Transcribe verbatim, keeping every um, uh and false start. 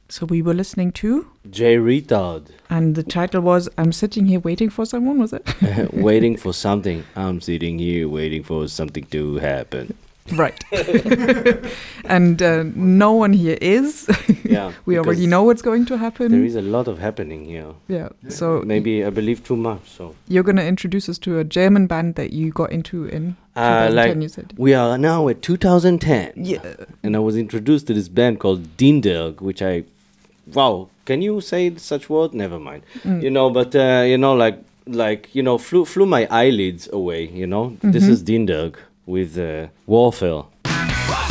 So we were listening to? Jay Retard. And the title was I'm Sitting Here Waiting for Someone, was it? Waiting for something. I'm sitting here waiting for something to happen. Right. And uh, no one here is. Yeah. We already know what's going to happen. There is a lot of happening here. Yeah. So maybe I believe too much. So you're going to introduce us to a German band that you got into in uh, twenty ten, like you said. We are now at two thousand ten. Yeah. And I was introduced to this band called Dinderg, which I, wow, can you say such word? Never mind. Mm. You know, but uh, you know, like like you know, flew flew my eyelids away. You know, mm-hmm. This is Dinderg with uh, Warfare.